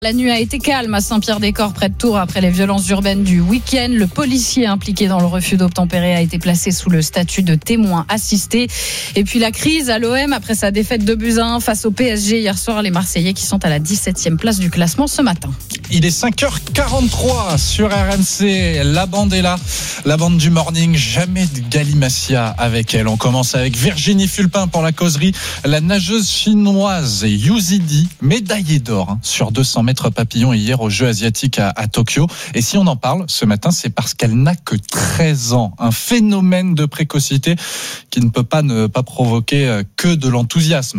La nuit a été calme à Saint-Pierre-des-Corps, près de Tours, après les violences urbaines du week-end. Le policier impliqué dans le refus d'obtempérer a été placé sous le statut de témoin assisté. Et puis la crise à l'OM après sa défaite 2-1 face au PSG hier soir. Les Marseillais qui sont à la 17e place du classement ce matin. Il est 5h43 sur RMC. La bande est là, la bande du morning. Jamais de galimatia avec elle. On commence avec Virginie Fulpin pour la causerie. La nageuse chinoise Yuzidi, médaillée d'or sur 200 mètres papillon hier aux Jeux asiatiques à Tokyo. Et si on en parle ce matin, c'est parce qu'elle n'a que 13 ans. Un phénomène de précocité qui ne peut pas ne pas provoquer que de l'enthousiasme.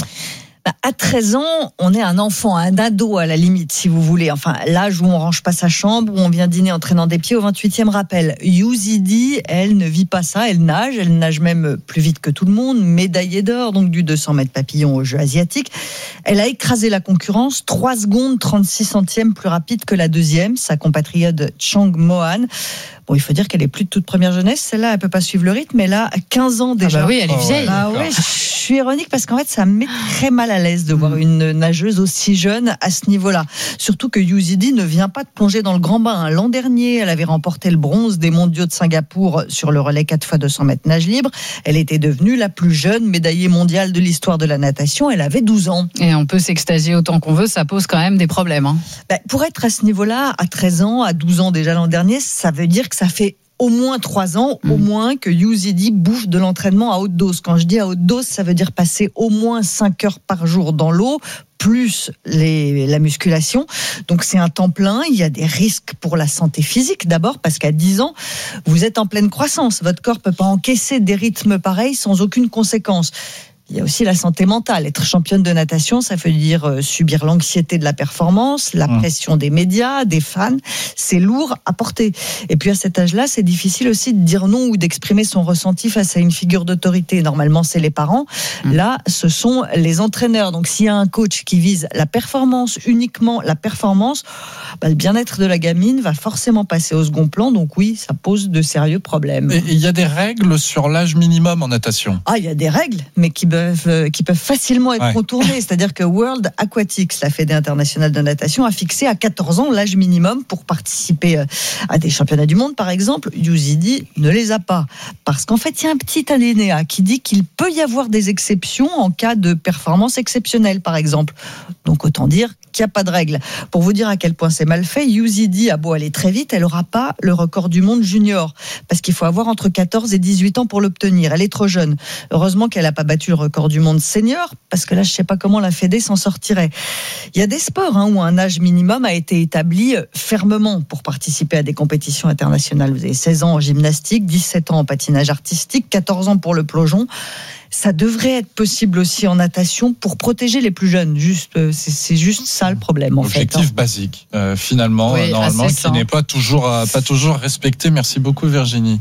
À 13 ans, on est un enfant, un ado à la limite, si vous voulez. Enfin, l'âge où on range pas sa chambre, où on vient dîner en traînant des pieds au 28e rappel. Yuzidi, elle ne vit pas ça, elle nage même plus vite que tout le monde, médaillée d'or, donc du 200 mètres papillon aux Jeux asiatiques. Elle a écrasé la concurrence, 3 secondes 36 centièmes plus rapide que la deuxième, sa compatriote Chang Mohan. Bon, il faut dire qu'elle est plus de toute première jeunesse, celle-là, elle peut pas suivre le rythme, mais là, 15 ans déjà. Ah bah oui, elle est vieille. Ah ouais, je suis ironique parce qu'en fait, ça me met très mal à l'aise de voir une nageuse aussi jeune à ce niveau-là. Surtout que Yuzidi ne vient pas de plonger dans le grand bain. L'an dernier, elle avait remporté le bronze des mondiaux de Singapour sur le relais 4x200 mètres nage libre. Elle était devenue la plus jeune médaillée mondiale de l'histoire de la natation. Elle avait 12 ans. Et on peut s'extasier autant qu'on veut, ça pose quand même des problèmes. Pour être à ce niveau-là, à 13 ans, à 12 ans déjà l'an dernier, ça veut dire que ça fait au moins 3 ans, au moins que Yuzidi bouffe de l'entraînement à haute dose. Quand je dis à haute dose, ça veut dire passer au moins 5 heures par jour dans l'eau, plus la musculation. Donc c'est un temps plein, il y a des risques pour la santé physique d'abord, parce qu'à 10 ans, vous êtes en pleine croissance. Votre corps ne peut pas encaisser des rythmes pareils sans aucune conséquence. Il y a aussi la santé mentale. Être championne de natation, ça veut dire subir l'anxiété de la performance, la pression des médias, des fans. C'est lourd à porter. Et puis à cet âge-là, c'est difficile aussi de dire non ou d'exprimer son ressenti face à une figure d'autorité. Normalement, c'est les parents. Là, ce sont les entraîneurs. Donc s'il y a un coach qui vise la performance, uniquement la performance, le bien-être de la gamine va forcément passer au second plan. Donc oui, ça pose de sérieux problèmes. Et il y a des règles sur l'âge minimum en natation. Il y a des règles, mais qui peuvent facilement être contournées. C'est-à-dire que World Aquatics, la Fédé internationale de natation, a fixé à 14 ans l'âge minimum pour participer à des championnats du monde, par exemple. Yuzidi ne les a pas. Parce qu'en fait, il y a un petit alinéa qui dit qu'il peut y avoir des exceptions en cas de performance exceptionnelle, par exemple. Donc autant dire qu'il n'y a pas de règle. Pour vous dire à quel point c'est mal fait, Yuzidi a beau aller très vite, elle n'aura pas le record du monde junior. Parce qu'il faut avoir entre 14 et 18 ans pour l'obtenir. Elle est trop jeune. Heureusement qu'elle n'a pas battu le record du monde senior, parce que là, je ne sais pas comment la Fédé s'en sortirait. Il y a des sports où un âge minimum a été établi fermement pour participer à des compétitions internationales. Vous avez 16 ans en gymnastique, 17 ans en patinage artistique, 14 ans pour le plongeon. Ça devrait être possible aussi en natation pour protéger les plus jeunes. C'est juste ça le problème, en fait. Objectif basique, finalement, normalement, qui n'est pas toujours respecté. Merci beaucoup, Virginie.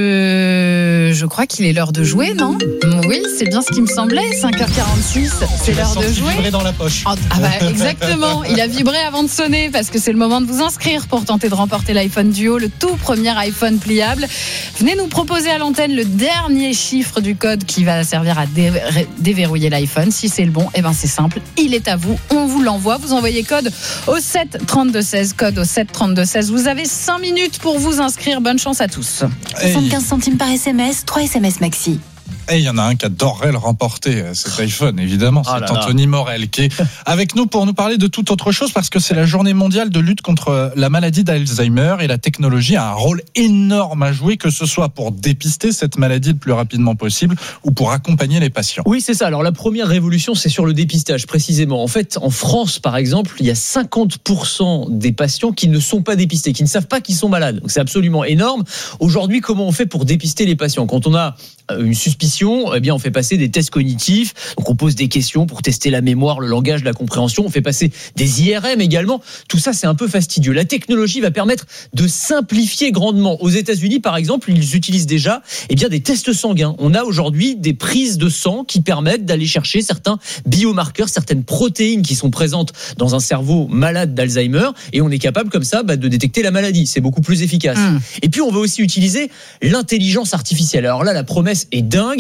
Je crois qu'il est l'heure de jouer, non ? Oui, c'est bien ce qui me semblait. 5h46, c'est l'heure de jouer. Vibré dans la poche. Exactement. Il a vibré avant de sonner parce que c'est le moment de vous inscrire pour tenter de remporter l'iPhone Duo, le tout premier iPhone pliable. Venez nous proposer à l'antenne le dernier chiffre du code qui va servir à déverrouiller l'iPhone. Si c'est le bon, c'est simple, il est à vous, on vous l'envoie. Vous envoyez code au 7 32 16, code au 7 32 16. Vous avez 5 minutes pour vous inscrire. Bonne chance à tous. 75 centimes par SMS, 3 SMS maxi. Et il y en a un qui adorerait le remporter, cet iPhone, évidemment. C'est Anthony Morel qui est avec nous pour nous parler de toute autre chose, parce que c'est la journée mondiale de lutte contre la maladie d'Alzheimer, et la technologie a un rôle énorme à jouer, que ce soit pour dépister cette maladie le plus rapidement possible ou pour accompagner les patients. Oui, c'est ça. Alors la première révolution, c'est sur le dépistage, précisément. En fait, en France, par exemple, il y a 50% des patients qui ne sont pas dépistés, qui ne savent pas qu'ils sont malades. Donc c'est absolument énorme. Aujourd'hui, comment on fait pour dépister les patients ? Quand on a une suspicion, on fait passer des tests cognitifs. Donc on pose des questions pour tester la mémoire, le langage, la compréhension. On fait passer des IRM également. Tout ça, c'est un peu fastidieux. La technologie va permettre de simplifier grandement. Aux États-Unis, par exemple, ils utilisent déjà des tests sanguins. On a aujourd'hui des prises de sang qui permettent d'aller chercher certains biomarqueurs, certaines protéines qui sont présentes dans un cerveau malade d'Alzheimer, et on est capable comme ça de détecter la maladie. C'est beaucoup plus efficace. Et puis on va aussi utiliser l'intelligence artificielle. Alors là, la promesse est dingue.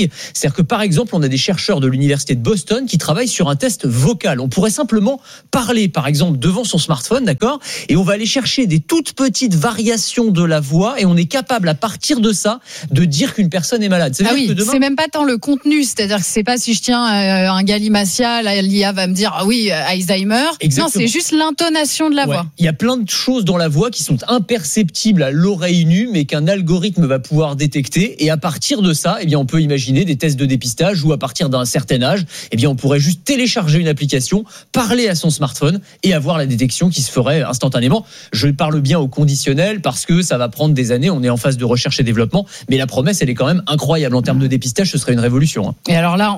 C'est-à-dire que par exemple, on a des chercheurs de l'université de Boston qui travaillent sur un test vocal. On pourrait simplement parler, par exemple, devant son smartphone, d'accord ? Et on va aller chercher des toutes petites variations de la voix et on est capable, à partir de ça, de dire qu'une personne est malade. Ah oui, c'est même pas tant le contenu, c'est-à-dire que c'est pas si je tiens un Gallimacia, l'IA va me dire oui, Alzheimer. Exactement. Non, c'est juste l'intonation de la voix. Il y a plein de choses dans la voix qui sont imperceptibles à l'oreille nue, mais qu'un algorithme va pouvoir détecter. Et à partir de ça, eh bien, on peut imaginer des tests de dépistage où à partir d'un certain âge, eh bien, on pourrait juste télécharger une application, parler à son smartphone et avoir la détection qui se ferait instantanément. Je parle bien au conditionnel parce que ça va prendre des années. On est en phase de recherche et développement, mais la promesse, elle est quand même incroyable en termes de dépistage. Ce serait une révolution. Et alors là,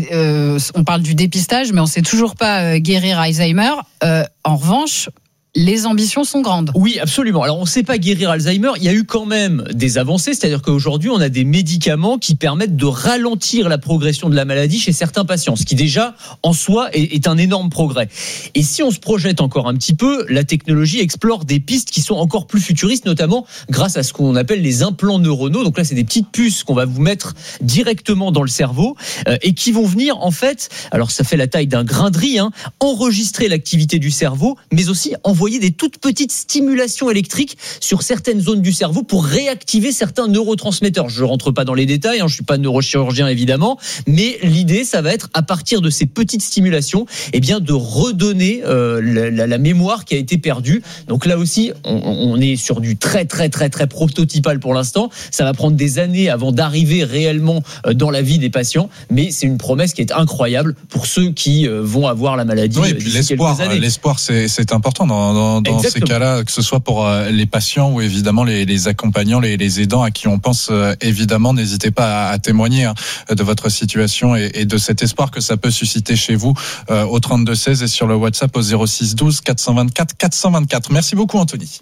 on parle du dépistage, mais on sait toujours pas guérir Alzheimer. En revanche, les ambitions sont grandes. Oui, absolument. Alors, on ne sait pas guérir Alzheimer. Il y a eu quand même des avancées. C'est-à-dire qu'aujourd'hui, on a des médicaments qui permettent de ralentir la progression de la maladie chez certains patients. Ce qui, déjà, en soi, est un énorme progrès. Et si on se projette encore un petit peu, la technologie explore des pistes qui sont encore plus futuristes, notamment grâce à ce qu'on appelle les implants neuronaux. Donc là, c'est des petites puces qu'on va vous mettre directement dans le cerveau et qui vont venir, en fait, alors ça fait la taille d'un grain de riz, enregistrer l'activité du cerveau, mais aussi envoyer des toutes petites stimulations électriques sur certaines zones du cerveau pour réactiver certains neurotransmetteurs. Je ne rentre pas dans les détails, je ne suis pas neurochirurgien évidemment, mais l'idée, ça va être à partir de ces petites stimulations, eh bien, de redonner la mémoire qui a été perdue. Donc là aussi, on est sur du très très très très prototypal pour l'instant. Ça va prendre des années avant d'arriver réellement dans la vie des patients, mais c'est une promesse qui est incroyable pour ceux qui vont avoir la maladie. Oui, et puis l'espoir, c'est important dans ces cas-là, que ce soit pour les patients ou évidemment les accompagnants, les aidants à qui on pense évidemment. N'hésitez pas à témoigner de votre situation et de cet espoir que ça peut susciter chez vous au 32-16 et sur le WhatsApp au 06-12 424 424. Merci beaucoup Anthony.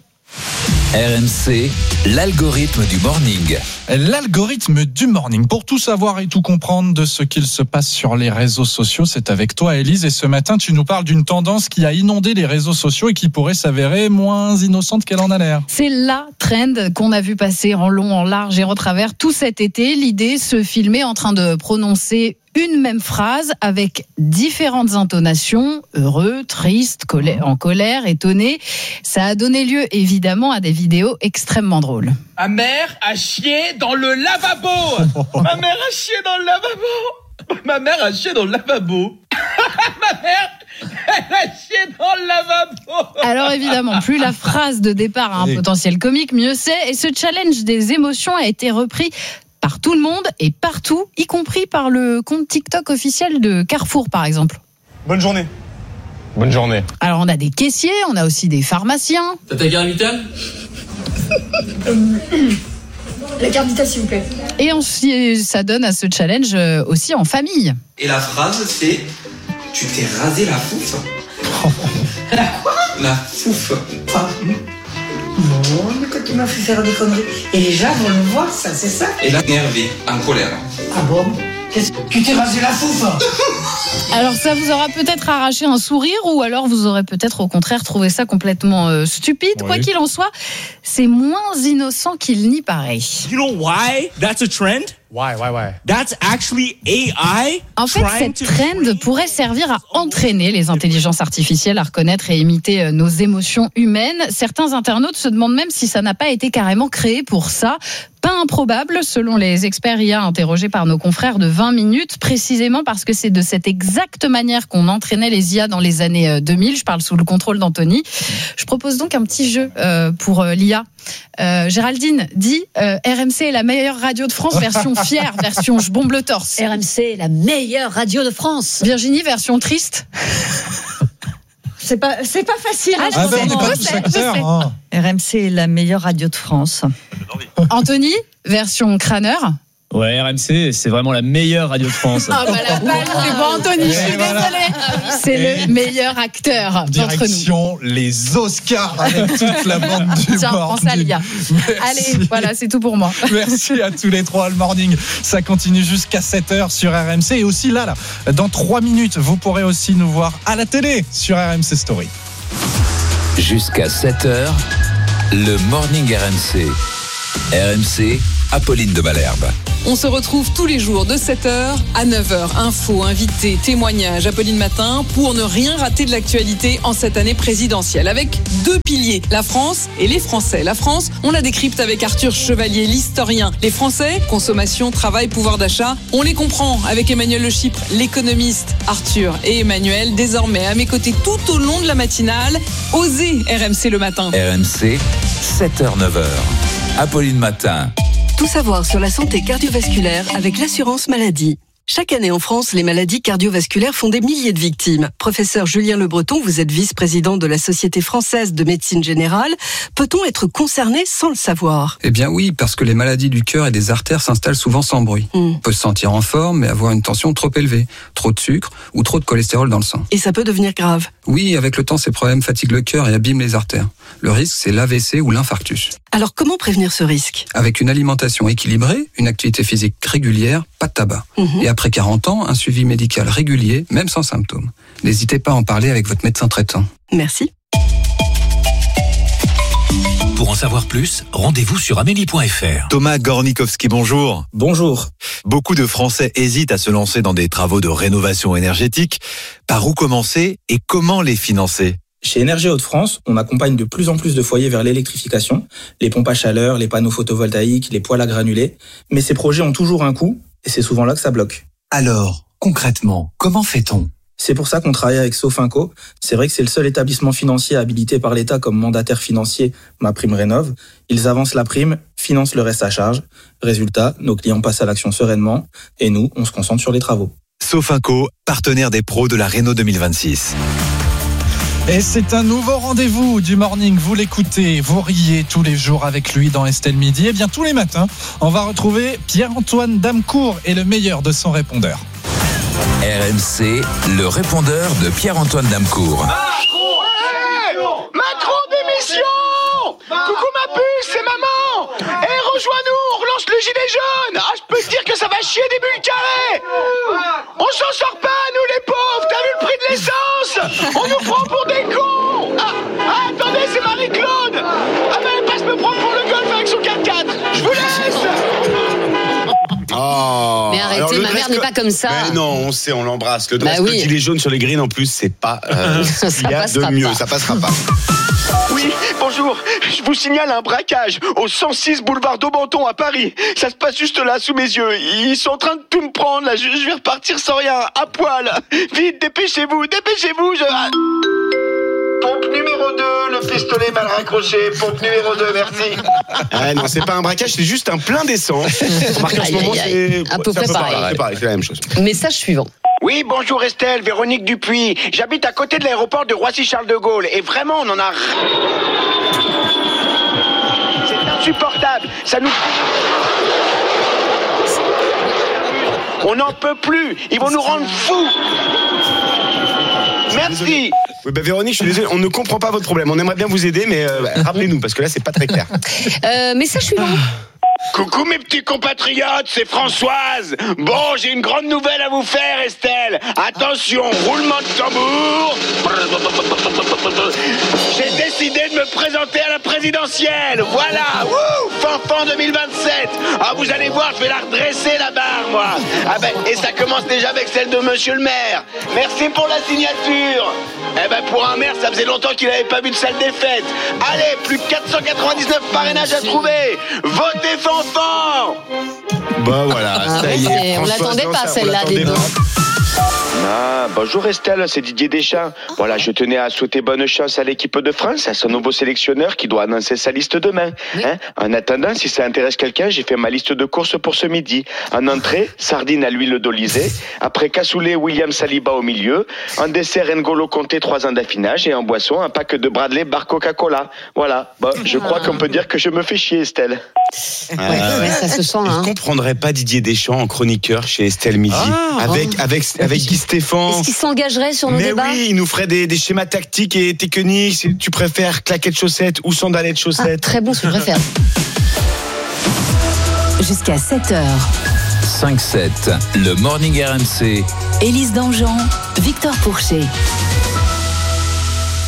RMC, l'algorithme du morning. L'algorithme du morning. Pour tout savoir et tout comprendre de ce qu'il se passe sur les réseaux sociaux, c'est avec toi, Élise. Et ce matin, tu nous parles d'une tendance qui a inondé les réseaux sociaux et qui pourrait s'avérer moins innocente qu'elle en a l'air. C'est la trend qu'on a vu passer en long, en large et en travers tout cet été. L'idée, se filmer en train de prononcer une même phrase avec différentes intonations, heureux, triste, en colère, étonné. Ça a donné lieu évidemment à des vidéos extrêmement drôles. Ma mère a chié dans le lavabo. Ma mère a chié dans le lavabo. Ma mère a chié dans le lavabo. Ma mère, elle a chié dans le lavabo. Alors évidemment, plus la phrase de départ a un potentiel comique, mieux c'est. Et ce challenge des émotions a été repris par tout le monde et partout, y compris par le compte TikTok officiel de Carrefour, par exemple. Bonne journée. Bonne journée. Alors, on a des caissiers, on a aussi des pharmaciens. T'as ta carte vitale ? La carte vitale, s'il vous plaît. Et ça donne à ce challenge aussi en famille. Et la phrase, c'est « Tu t'es rasé la fouffe ». La quoi ? La fouffe. Non, mais quand tu m'as fait faire des conneries. Et les gens vont le voir, ça, c'est ça ? Et là, énervé, en colère. Ah bon ? Tu t'es rasé la fouffe ? Alors ça vous aura peut-être arraché un sourire ou alors vous aurez peut-être au contraire trouvé ça complètement stupide. Oui. Quoi qu'il en soit, c'est moins innocent qu'il n'y paraît. You know why that's a trend? Why? That's actually AI. En fait, cette trend pourrait servir à entraîner les intelligences artificielles à reconnaître et imiter nos émotions humaines. Certains internautes se demandent même si ça n'a pas été carrément créé pour ça. Pas improbable, selon les experts IA interrogés par nos confrères de 20 minutes, précisément parce que c'est de cette exacte manière qu'on entraînait les IA dans les années 2000. Je parle sous le contrôle d'Anthony. Je propose donc un petit jeu pour l'IA. Géraldine dit RMC est la meilleure radio de France, version fière, version je bombe le torse. RMC est la meilleure radio de France. Virginie, version triste. C'est pas facile. On n'est pas tous acteurs. RMC est la meilleure radio de France. Anthony, version crâneur. Ouais, RMC, c'est vraiment la meilleure radio de France. Ah bah la balle, c'est pour Anthony, je suis désolée. C'est le meilleur acteur d'entre nous. Direction les Oscars avec toute la bande du Tiens, prends ça, Lia. Allez, voilà, c'est tout pour moi. Merci à tous les trois. Le morning, ça continue jusqu'à 7h sur RMC. Et aussi là, dans 3 minutes, vous pourrez aussi nous voir à la télé sur RMC Story. Jusqu'à 7h, le morning RMC. RMC, Apolline de Malherbe. On se retrouve tous les jours de 7h à 9h. Infos, invités, témoignages, Apolline Matin pour ne rien rater de l'actualité en cette année présidentielle. Avec 2 piliers, la France et les Français. La France, on la décrypte avec Arthur Chevalier, l'historien. Les Français, consommation, travail, pouvoir d'achat, on les comprend avec Emmanuel Le Chypre, l'économiste. Arthur et Emmanuel, désormais à mes côtés tout au long de la matinale. Osez RMC le matin. RMC, 7h-9h. Apolline Matin. Tout savoir sur la santé cardiovasculaire avec l'assurance maladie. Chaque année en France, les maladies cardiovasculaires font des milliers de victimes. Professeur Julien Le Breton, vous êtes vice-président de la Société française de médecine générale. Peut-on être concerné sans le savoir ? Eh bien oui, parce que les maladies du cœur et des artères s'installent souvent sans bruit. On peut se sentir en forme, mais avoir une tension trop élevée, trop de sucre ou trop de cholestérol dans le sang. Et ça peut devenir grave ? Oui, avec le temps, ces problèmes fatiguent le cœur et abîment les artères. Le risque, c'est l'AVC ou l'infarctus. Alors comment prévenir ce risque ? Avec une alimentation équilibrée, une activité physique régulière, pas de tabac. Et après 40 ans, un suivi médical régulier, même sans symptômes. N'hésitez pas à en parler avec votre médecin traitant. Merci. Pour en savoir plus, rendez-vous sur amélie.fr. Thomas Gornikowski, bonjour. Bonjour. Beaucoup de Français hésitent à se lancer dans des travaux de rénovation énergétique. Par où commencer et comment les financer ? Chez Énergie Hauts-de-France, on accompagne de plus en plus de foyers vers l'électrification, les pompes à chaleur, les panneaux photovoltaïques, les poêles à granulés. Mais ces projets ont toujours un coût et c'est souvent là que ça bloque. Alors, concrètement, comment fait-on ? C'est pour ça qu'on travaille avec Sofinco. C'est vrai que c'est le seul établissement financier habilité par l'État comme mandataire financier MaPrimeRénov'. Ils avancent la prime, financent le reste à charge. Résultat, nos clients passent à l'action sereinement et nous, on se concentre sur les travaux. Sofinco, partenaire des pros de la Réno 2026. Et c'est un nouveau rendez-vous du morning. Vous l'écoutez, vous riez tous les jours avec lui dans Estelle Midi. Et bien tous les matins, on va retrouver Pierre-Antoine Damecourt et le meilleur de son répondeur. RMC, le répondeur de Pierre-Antoine Damecourt. Macron démission. Coucou ma puce, c'est maman. Rejoins-nous, on relance le gilet jaune. Je peux te dire que ça va chier des bulles carrées. On s'en sort pas, nous les pauvres. T'as vu le prix de l'essence? On nous prend pour des cons. Attendez, c'est Marie-Claude. Mais elle passe me prendre pour le golf avec son 4x4. Je vous laisse. Oh, mais arrêtez, ma mère n'est pas comme ça. Mais non, on sait, on l'embrasse. Le dress code gilet jaune sur les greens en plus, c'est pas ce qu'il y a de mieux. Ça passera pas. Oui, bonjour. Je vous signale un braquage au 106 boulevard d'Aubenton à Paris. Ça se passe juste là, sous mes yeux. Ils sont en train de tout me prendre, là. Je vais repartir sans rien, à poil. Vite, dépêchez-vous. Pompe numéro 2, le pistolet mal raccroché. Pompe numéro 2, merci. Non, c'est pas un braquage, c'est juste un plein d'essence. Remarquez, en ce moment, c'est à peu près pareil. C'est la même chose. Message suivant. Oui, bonjour Estelle, Véronique Dupuis. J'habite à côté de l'aéroport de Roissy-Charles de Gaulle. Et vraiment, on en a... C'est insupportable. Ça nous... On n'en peut plus. Ils vont nous rendre fous. Merci. Oui, Véronique, je suis désolé, on ne comprend pas votre problème. On aimerait bien vous aider, mais rappelez-nous, parce que là, c'est pas très clair. Message suivant. Coucou mes petits compatriotes, c'est Françoise. Bon, j'ai une grande nouvelle à vous faire, Estelle. Attention, roulement de tambour. J'ai décidé de me présenter à la présidentielle. Voilà, Fanfan 2027. Vous allez voir, je vais la redresser la barre, moi. Et ça commence déjà avec celle de monsieur le maire. Merci pour la signature. Pour un maire, ça faisait longtemps qu'il n'avait pas vu de salle des fêtes. Allez, plus de 499 parrainages à trouver. Votez Fanfan. Bah voilà, ça y est. On l'attendait pas, celle-là, des deux. Bonjour Estelle, c'est Didier Deschamps. Voilà, je tenais à souhaiter bonne chance à l'équipe de France, à son nouveau sélectionneur qui doit annoncer sa liste demain. Oui. En attendant, si ça intéresse quelqu'un, j'ai fait ma liste de courses pour ce midi. En entrée, sardines à l'huile d'Olysée. Après cassoulet, William Saliba au milieu. En dessert, N'Golo Kanté, 3 ans d'affinage. Et en boisson, un pack de Bradley bar Coca-Cola. Voilà, je crois qu'on peut dire que je me fais chier, Estelle. Ça se sent. Je ne comprendrais pas Didier Deschamps en chroniqueur chez Estelle Midi. Avec Guy Stéphane. Est-ce qu'il s'engagerait sur nos débats? Mais oui, il nous ferait des schémas tactiques et techniques. Si tu préfères claquettes chaussettes ou sandalettes chaussettes. Très bon, ce que je préfère. Jusqu'à 7h. 5-7, le Morning RMC. Élise Dangean, Victor Pourchet.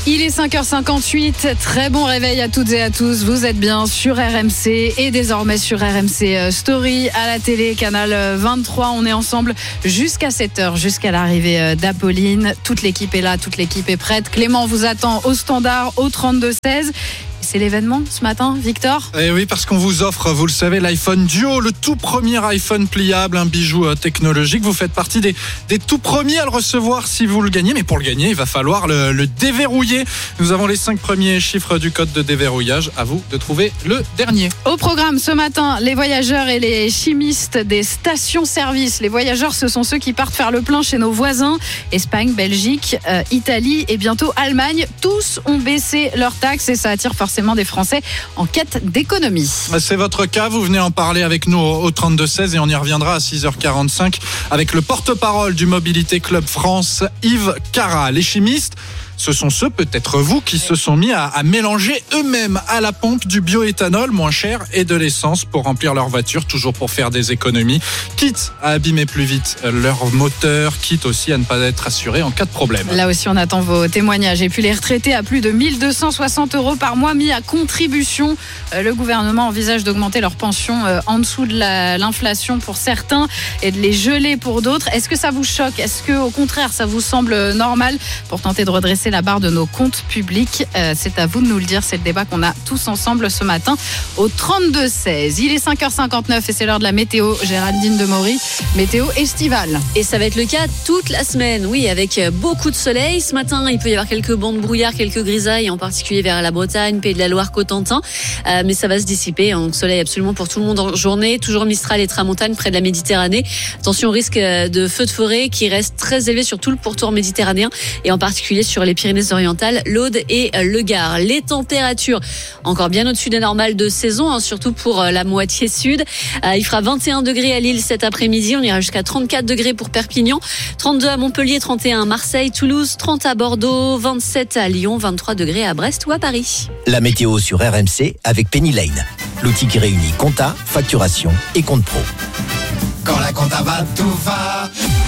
Il est 5h58, très bon réveil à toutes et à tous. Vous êtes bien sur RMC et désormais sur RMC Story à la télé, canal 23. On est ensemble jusqu'à 7h, jusqu'à l'arrivée d'Apolline. Toute l'équipe est là, toute l'équipe est prête. Clément vous attend au standard au 32-16. C'est l'événement ce matin, Victor ? Et oui, parce qu'on vous offre, vous le savez, l'iPhone Duo, le tout premier iPhone pliable, un bijou technologique. Vous faites partie des tout premiers à le recevoir si vous le gagnez. Mais pour le gagner, il va falloir le déverrouiller. Nous avons les 5 premiers chiffres du code de déverrouillage. À vous de trouver le dernier. Au programme ce matin, les voyageurs et les chimistes des stations-service. Les voyageurs, ce sont ceux qui partent faire le plein chez nos voisins. Espagne, Belgique, Italie et bientôt Allemagne. Tous ont baissé leurs taxes et ça attire forcément des Français en quête d'économie. C'est votre cas, vous venez en parler avec nous au 32-16 et on y reviendra à 6h45 avec le porte-parole du Mobilité Club France, Yves Cara. Les chimistes, ce sont ceux, peut-être vous, qui se sont mis à mélanger eux-mêmes à la pompe du bioéthanol moins cher et de l'essence pour remplir leur voiture, toujours pour faire des économies, quitte à abîmer plus vite leur moteur, quitte aussi à ne pas être assuré en cas de problème. Là aussi, on attend vos témoignages. Et puis les retraités à plus de 1 260 € par mois mis à contribution. Le gouvernement envisage d'augmenter leur pension en dessous de l'inflation pour certains et de les geler pour d'autres. Est-ce que ça vous choque ? Est-ce que, au contraire, ça vous semble normal pour tenter de redresser la barre de nos comptes publics? C'est à vous de nous le dire. C'est le débat qu'on a tous ensemble ce matin au 32-16. Il est 5h59 et c'est l'heure de la météo. Géraldine Demory, météo estivale. Et ça va être le cas toute la semaine, oui, avec beaucoup de soleil. Ce matin, il peut y avoir quelques bancs de brouillard, quelques grisailles, en particulier vers la Bretagne, Pays de la Loire, Cotentin. Mais ça va se dissiper. Donc soleil absolument pour tout le monde en journée. Toujours Mistral et Tramontane près de la Méditerranée. Attention au risque de feux de forêt qui reste très élevé sur tout le pourtour méditerranéen et en particulier sur les Pyrénées-Orientales, l'Aude et le Gard. Les températures encore bien au-dessus des normales de saison, surtout pour la moitié sud. Il fera 21 degrés à Lille cet après-midi. On ira jusqu'à 34 degrés pour Perpignan, 32 à Montpellier, 31 à Marseille, Toulouse, 30 à Bordeaux, 27 à Lyon, 23 degrés à Brest ou à Paris. La météo sur RMC avec Penny Lane, l'outil qui réunit compta, facturation et compte pro. Quand la compta va, tout va.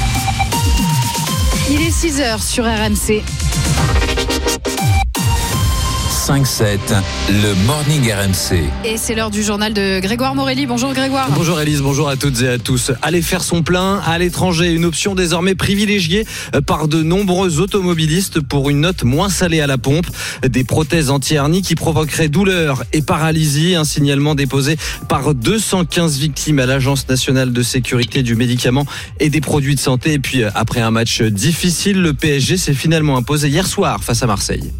Il est 6h sur RMC. 5-7, le Morning RMC. Et c'est l'heure du journal de Grégoire Morelli. Bonjour Grégoire. Bonjour Élise, bonjour à toutes et à tous. Aller faire son plein à l'étranger, une option désormais privilégiée par de nombreux automobilistes pour une note moins salée à la pompe. Des prothèses anti-hernie qui provoqueraient douleur et paralysie. Un signalement déposé par 215 victimes à l'Agence nationale de sécurité du médicament et des produits de santé. Et puis après un match difficile, le PSG s'est finalement imposé hier soir face à Marseille.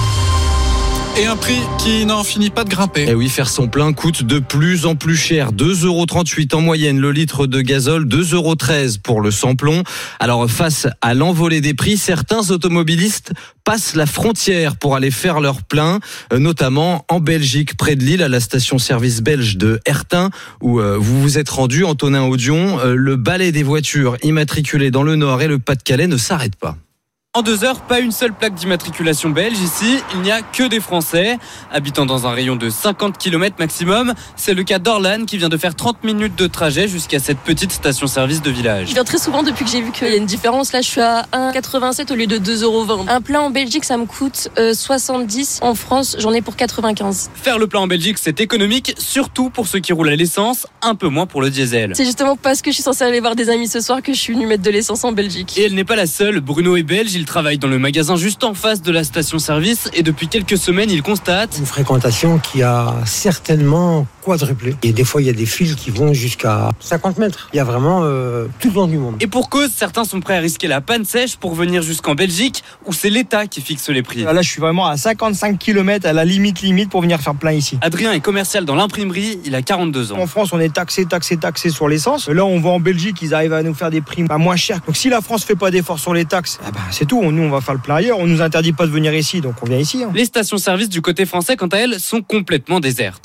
Et un prix qui n'en finit pas de grimper. Et oui, faire son plein coûte de plus en plus cher. 2,38 € en moyenne le litre de gazole, 2,13 € pour le sans-plomb. Alors face à l'envolée des prix, certains automobilistes passent la frontière pour aller faire leur plein, notamment en Belgique, près de Lille, à la station-service belge de Hertin, où vous vous êtes rendu, Antonin Audion. Le balai des voitures immatriculées dans le Nord et le Pas-de-Calais ne s'arrête pas. En 2 heures, pas une seule plaque d'immatriculation belge ici, il n'y a que des Français. Habitant dans un rayon de 50 km maximum, c'est le cas d'Orlan qui vient de faire 30 minutes de trajet jusqu'à cette petite station-service de village. Je viens très souvent depuis que j'ai vu qu'il y a une différence. Là, je suis à 1,87 au lieu de 2,20 €. Un plein en Belgique, ça me coûte 70. En France, j'en ai pour 95. Faire le plein en Belgique, c'est économique, surtout pour ceux qui roulent à l'essence, un peu moins pour le diesel. C'est justement parce que je suis censée aller voir des amis ce soir que je suis venue mettre de l'essence en Belgique. Et elle n'est pas la seule, Bruno est belge. Il travaille dans le magasin juste en face de la station-service et depuis quelques semaines, il constate une fréquentation qui a certainement quadruplé. Et des fois, il y a des files qui vont jusqu'à 50 mètres. Il y a vraiment tout le long du monde. Et pour cause, certains sont prêts à risquer la panne sèche pour venir jusqu'en Belgique où c'est l'État qui fixe les prix. Là, je suis vraiment à 55 km à la limite pour venir faire plein ici. Adrien est commercial dans l'imprimerie, il a 42 ans. En France, on est taxé sur l'essence. Là, on va en Belgique, ils arrivent à nous faire des prix moins chers. Donc si la France fait pas d'efforts sur les taxes, c'est tout. Nous, on va faire le plein ailleurs. On nous interdit pas de venir ici, donc on vient ici. Les stations-service du côté français, quant à elles, sont complètement désertes.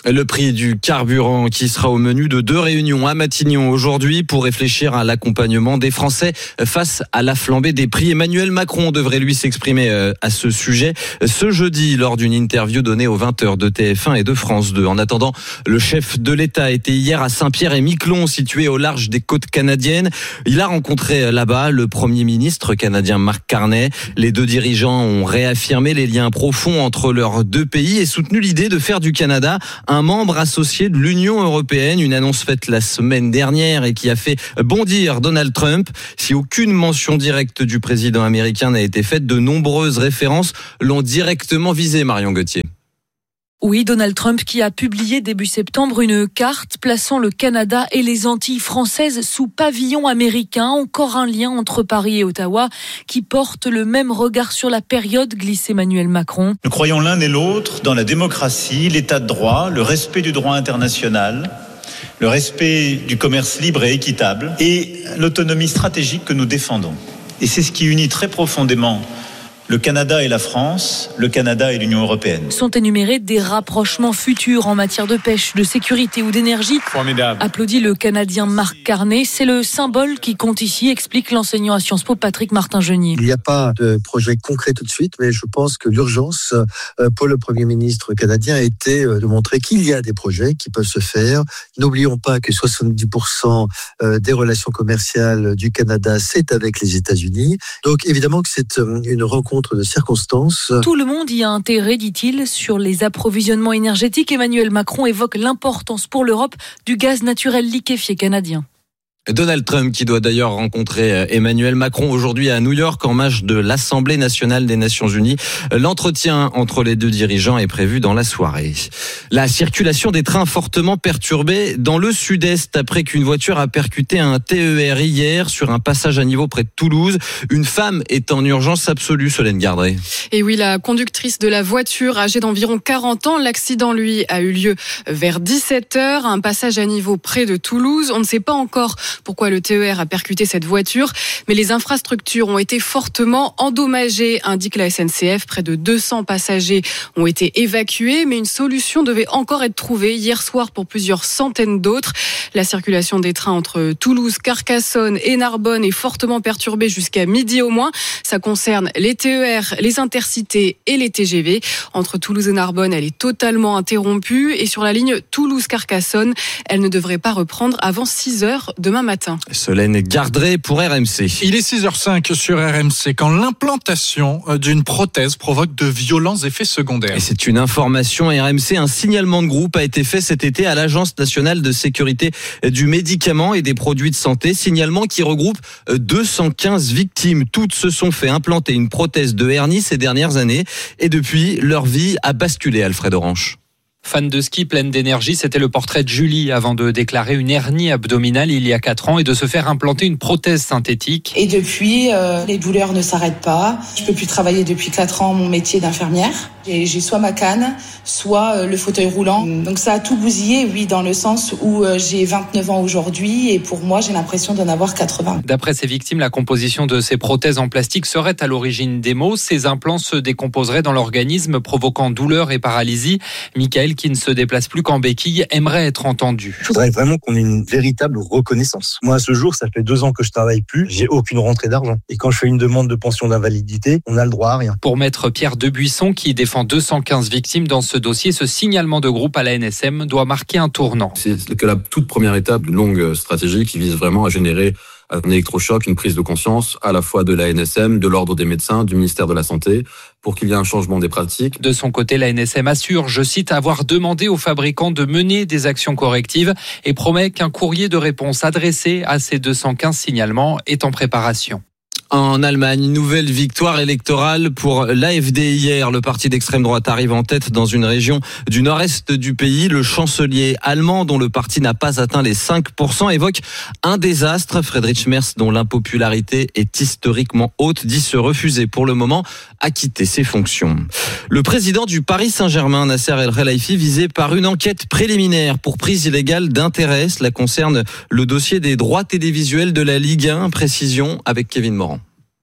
Le prix du carburant qui sera au menu de 2 réunions à Matignon aujourd'hui pour réfléchir à l'accompagnement des Français face à la flambée des prix. Emmanuel Macron devrait lui s'exprimer à ce sujet ce jeudi lors d'une interview donnée aux 20h de TF1 et de France 2. En attendant, le chef de l'État était hier à Saint-Pierre-et-Miquelon, situé au large des côtes canadiennes. Il a rencontré là-bas le Premier ministre canadien Mark Carney. Les deux dirigeants ont réaffirmé les liens profonds entre leurs deux pays et soutenu l'idée de faire du Canada un membre associé de l'Union européenne, une annonce faite la semaine dernière et qui a fait bondir Donald Trump. Si aucune mention directe du président américain n'a été faite, de nombreuses références l'ont directement visé, Marion Gauthier. Oui, Donald Trump qui a publié début septembre une carte plaçant le Canada et les Antilles françaises sous pavillon américain. Encore un lien entre Paris et Ottawa qui porte le même regard sur la période, glisse Emmanuel Macron. Nous croyons l'un et l'autre dans la démocratie, l'état de droit, le respect du droit international, le respect du commerce libre et équitable et l'autonomie stratégique que nous défendons. Et c'est ce qui unit très profondément le Canada et la France, le Canada et l'Union européenne. Sont énumérés des rapprochements futurs en matière de pêche, de sécurité ou d'énergie. Formidable. Applaudit le Canadien Mark Carney. C'est le symbole qui compte ici, explique l'enseignant à Sciences Po Patrick Martin-Genier. Il n'y a pas de projet concret tout de suite, mais je pense que l'urgence pour le Premier ministre canadien a été de montrer qu'il y a des projets qui peuvent se faire. N'oublions pas que 70% des relations commerciales du Canada, c'est avec les États-Unis. Donc évidemment que c'est une rencontre de circonstances. Tout le monde y a intérêt, dit-il, sur les approvisionnements énergétiques. Emmanuel Macron évoque l'importance pour l'Europe du gaz naturel liquéfié canadien. Donald Trump qui doit d'ailleurs rencontrer Emmanuel Macron aujourd'hui à New York en marge de l'Assemblée nationale des Nations Unies. L'entretien entre les deux dirigeants est prévu dans la soirée. La circulation des trains fortement perturbée dans le sud-est après qu'une voiture a percuté un TER hier sur un passage à niveau près de Toulouse. Une femme est en urgence absolue, Solène Gardré. Et oui, la conductrice de la voiture, âgée d'environ 40 ans, l'accident lui a eu lieu vers 17h, un passage à niveau près de Toulouse. On ne sait pas encore pourquoi le TER a percuté cette voiture, mais les infrastructures ont été fortement endommagées, indique la SNCF. Près de 200 passagers ont été évacués, mais une solution devait encore être trouvée hier soir pour plusieurs centaines d'autres. La circulation des trains entre Toulouse, Carcassonne et Narbonne est fortement perturbée jusqu'à midi au moins. Ça concerne les TER, les intercités et les TGV. Entre Toulouse et Narbonne, elle est totalement interrompue, et sur la ligne Toulouse-Carcassonne, elle ne devrait pas reprendre avant 6h demain matin. Solène Gardré pour RMC. Il est 6h05 sur RMC quand l'implantation d'une prothèse provoque de violents effets secondaires. Et c'est une information RMC. Un signalement de groupe a été fait cet été à l'Agence nationale de sécurité du médicament et des produits de santé. Signalement qui regroupe 215 victimes. Toutes se sont fait implanter une prothèse de hernie ces dernières années. Et depuis, leur vie a basculé, Alfred Orange. Fan de ski, pleine d'énergie, c'était le portrait de Julie avant de déclarer une hernie abdominale il y a 4 ans et de se faire implanter une prothèse synthétique. Et depuis, les douleurs ne s'arrêtent pas. Je peux plus travailler depuis 4 ans mon métier d'infirmière. J'ai soit ma canne, soit le fauteuil roulant. Donc ça a tout bousillé, oui, dans le sens où j'ai 29 ans aujourd'hui et pour moi, j'ai l'impression d'en avoir 80. D'après ces victimes, la composition de ces prothèses en plastique serait à l'origine des maux. Ces implants se décomposeraient dans l'organisme, provoquant douleur et paralysie. Michael, qui ne se déplace plus qu'en béquille, aimerait être entendu. Je voudrais vraiment qu'on ait une véritable reconnaissance. Moi, à ce jour, ça fait 2 ans que je travaille plus. J'ai aucune rentrée d'argent. Et quand je fais une demande de pension d'invalidité, on a le droit à rien. Pour maître Pierre Debuisson, qui défend 215 victimes dans ce dossier, ce signalement de groupe à la NSM doit marquer un tournant. C'est que la toute première étape d'une longue stratégie qui vise vraiment à générer un électrochoc, une prise de conscience à la fois de la NSM, de l'Ordre des médecins, du ministère de la Santé, pour qu'il y ait un changement des pratiques. De son côté, la NSM assure, je cite, avoir demandé aux fabricants de mener des actions correctives et promet qu'un courrier de réponse adressé à ces 215 signalements est en préparation. En Allemagne, nouvelle victoire électorale pour l'AfD hier. Le parti d'extrême droite arrive en tête dans une région du nord-est du pays. Le chancelier allemand, dont le parti n'a pas atteint les 5%, évoque un désastre. Friedrich Merz, dont l'impopularité est historiquement haute, dit se refuser pour le moment à quitter ses fonctions. Le président du Paris Saint-Germain, Nasser El Khelaifi, visé par une enquête préliminaire pour prise illégale d'intérêt. Cela concerne le dossier des droits télévisuels de la Ligue 1. Précision avec Kevin Morand.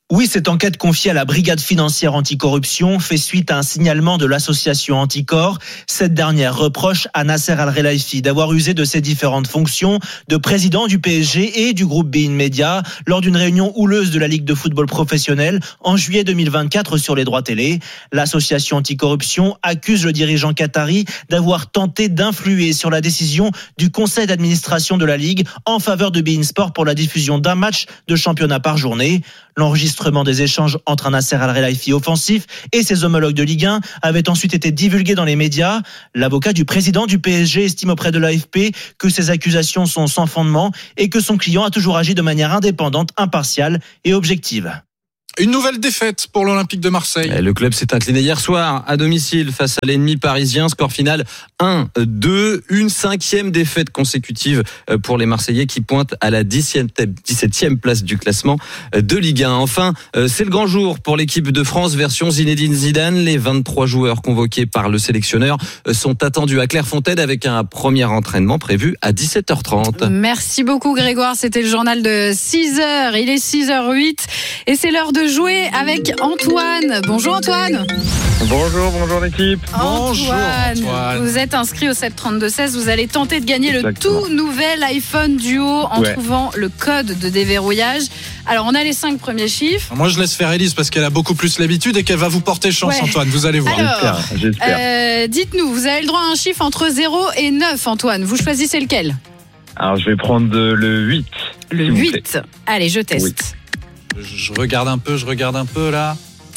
Oui, cette enquête confiée à la brigade financière anticorruption fait suite à un signalement de l'association Anticor. Cette dernière reproche à Nasser Al-Khelaifi d'avoir usé de ses différentes fonctions de président du PSG et du groupe beIN Media lors d'une réunion houleuse de la Ligue de football professionnel en juillet 2024 sur les droits télé. L'association anticorruption accuse le dirigeant qatari d'avoir tenté d'influer sur la décision du conseil d'administration de la Ligue en faveur de beIN Sport pour la diffusion d'un match de championnat par journée. L'enregistrement des échanges entre un Nasser Al-Khelaifi offensif et ses homologues de Ligue 1 avait ensuite été divulgué dans les médias. L'avocat du président du PSG estime auprès de l'AFP que ces accusations sont sans fondement et que son client a toujours agi de manière indépendante, impartiale et objective. Une nouvelle défaite pour l'Olympique de Marseille. Le club s'est incliné hier soir à domicile face à l'ennemi parisien. Score final 1-2. Une 5e défaite consécutive pour les Marseillais qui pointent à la 17e place du classement de Ligue 1. Enfin, c'est le grand jour pour l'équipe de France version Zinedine Zidane. Les 23 joueurs convoqués par le sélectionneur sont attendus à Clairefontaine avec un premier entraînement prévu à 17h30. Merci beaucoup Grégoire, c'était le journal de 6h. Il est 6h08 et c'est l'heure de jouer avec Antoine. Bonjour Antoine. Bonjour l'équipe. Antoine, vous êtes inscrit au 732-16. Vous allez tenter de gagner le tout nouvel iPhone Duo en trouvant le code de déverrouillage. Alors on a les 5 premiers chiffres. Moi je laisse faire Élise parce qu'elle a beaucoup plus l'habitude et qu'elle va vous porter chance Antoine, vous allez voir. Alors, j'espère. Dites-nous, vous avez le droit à un chiffre entre 0 et 9 Antoine. Vous choisissez lequel? Alors je vais prendre le 8. Le 8. Allez, je teste. Oui. Je regarde un peu là.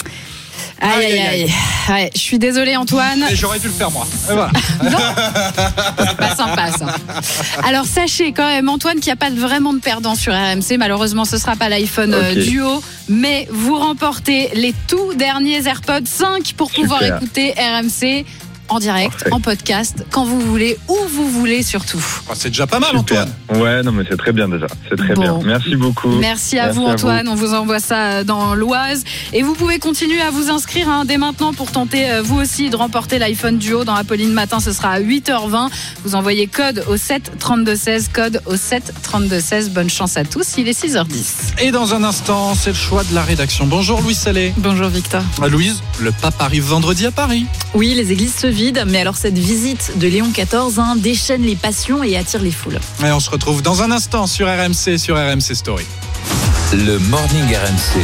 Aïe. Ouais, je suis désolée Antoine. Et j'aurais dû le faire moi. Et voilà. Non. Pas sympa ça. Alors sachez quand même Antoine qu'il n'y a pas vraiment de perdant sur RMC. Malheureusement ce ne sera pas l'iPhone Duo. Mais vous remportez les tout derniers AirPods 5 pour pouvoir écouter RMC en direct, en podcast, quand vous voulez, où vous voulez surtout. C'est déjà pas mal Antoine. Ouais, non mais c'est très bien déjà. C'est très bien. Merci beaucoup. Merci à vous Antoine. On vous envoie ça dans l'Oise. Et vous pouvez continuer à vous inscrire dès maintenant pour tenter vous aussi de remporter l'iPhone Duo dans Apolline Matin. Ce sera à 8h20. Vous envoyez code au 732-16. Code au 732-16. Bonne chance à tous. Il est 6h10. Et dans un instant, c'est le choix de la rédaction. Bonjour Louise Salé. Bonjour Victor. Louise, le pape arrive vendredi à Paris. Oui, les églises se vident. Mais alors cette visite de Léon XIV déchaîne les passions et attire les foules. Et on se retrouve dans un instant sur RMC, sur RMC Story. Le Morning RMC.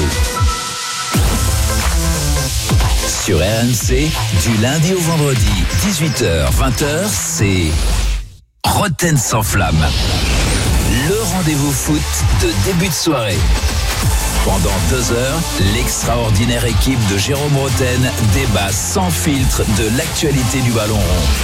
Sur RMC, du lundi au vendredi, 18h, 20h, c'est Roten sans flamme. Le rendez-vous foot de début de soirée. Pendant 2 heures, l'extraordinaire équipe de Jérôme Roten débat sans filtre de l'actualité du ballon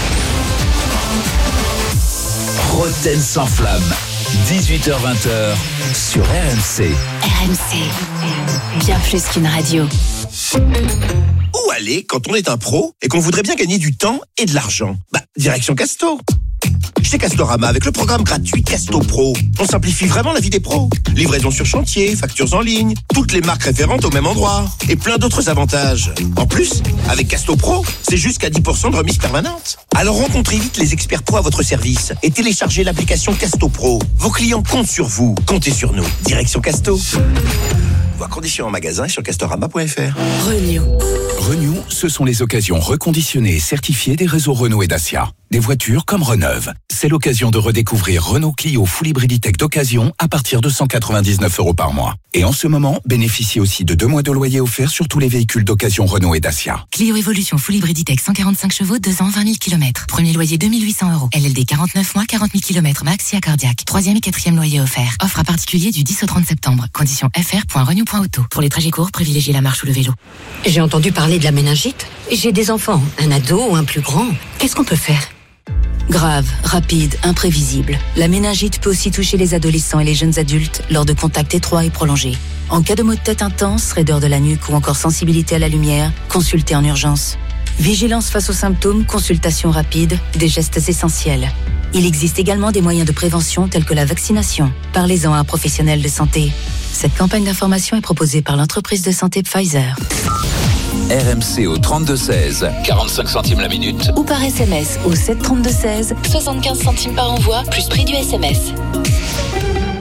rond. Roten sans flamme, 18h-20h sur RMC. RMC, bien plus qu'une radio. Où aller quand on est un pro et qu'on voudrait bien gagner du temps et de l'argent? Direction Casto. Chez Castorama, avec le programme gratuit Casto Pro, on simplifie vraiment la vie des pros. Livraison sur chantier, factures en ligne, toutes les marques référentes au même endroit et plein d'autres avantages. En plus, avec Casto Pro, c'est jusqu'à 10% de remise permanente. Alors rencontrez vite les experts pro à votre service et téléchargez l'application Casto Pro. Vos clients comptent sur vous, comptez sur nous. Direction Casto. Voir conditions en magasin et sur castorama.fr. Renew, ce sont les occasions reconditionnées et certifiées des réseaux Renault et Dacia. Des voitures comme Reneuve. C'est l'occasion de redécouvrir Renault Clio Full Hybrid Tech d'occasion à partir de 199 € par mois. Et en ce moment, bénéficiez aussi de 2 mois de loyer offerts sur tous les véhicules d'occasion Renault et Dacia. Clio Evolution Full Hybrid Tech 145 chevaux, 2 ans, 20 000 km. Premier loyer 2 800 €. LLD 49 mois, 40 000 km max, SIA cardiaque. 3e et 4e loyer offert. Offre à particulier du 10 au 30 septembre. Conditions fr.renew.auto. Pour les trajets courts, privilégiez la marche ou le vélo. J'ai entendu parler de la méningite. J'ai des enfants, un ado ou un plus grand. Qu'est-ce qu'on peut faire ? Grave, rapide, imprévisible. La méningite peut aussi toucher les adolescents et les jeunes adultes lors de contacts étroits et prolongés. En cas de maux de tête intense, raideur de la nuque ou encore sensibilité à la lumière, consultez en urgence. Vigilance face aux symptômes, consultation rapide, des gestes essentiels. Il existe également des moyens de prévention tels que la vaccination. Parlez-en à un professionnel de santé. Cette campagne d'information est proposée par l'entreprise de santé Pfizer. RMC au 32-16, 45 centimes la minute. Ou par SMS au 732-16, 75 centimes par envoi, plus prix du SMS.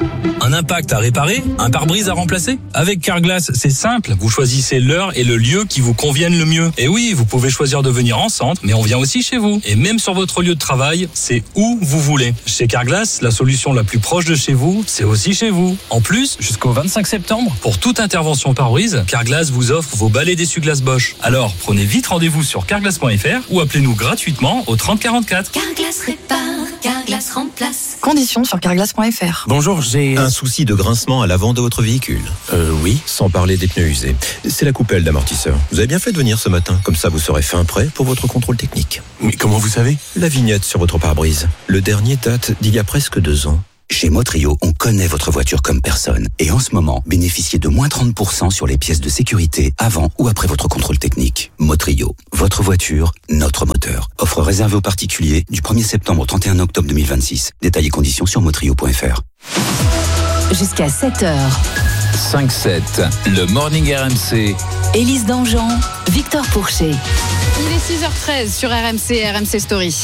Un impact à réparer? Un pare-brise à remplacer? Avec Carglass, c'est simple. Vous choisissez l'heure et le lieu qui vous conviennent le mieux. Et oui, vous pouvez choisir de venir en centre, mais on vient aussi chez vous. Et même sur votre lieu de travail, c'est où vous voulez. Chez Carglass, la solution la plus proche de chez vous, c'est aussi chez vous. En plus, jusqu'au 25 septembre, pour toute intervention pare-brise, Carglass vous offre vos balais d'essuie-glace Bosch. Alors, prenez vite rendez-vous sur carglass.fr ou appelez-nous gratuitement au 30 44. Carglass répare, Carglass remplace. Conditions sur carglass.fr. Bonjour, j'ai un souci de grincement à l'avant de votre véhicule. Oui, sans parler des pneus usés. C'est la coupelle d'amortisseur. Vous avez bien fait de venir ce matin, comme ça vous serez fin prêt pour votre contrôle technique. Mais comment vous savez? La vignette sur votre pare-brise. Le dernier date d'il y a presque 2 ans. Chez Motrio, on connaît votre voiture comme personne. Et en ce moment, bénéficiez de moins 30% sur les pièces de sécurité avant ou après votre contrôle technique. Motrio, votre voiture, notre moteur. Offre réservée aux particuliers du 1er septembre au 31 octobre 2026. Détails et conditions sur motrio.fr. Jusqu'à 7h. 5-7, le Morning RMC. Élise Dangean, Victor Pourchet. Il est 6h13 sur RMC Story.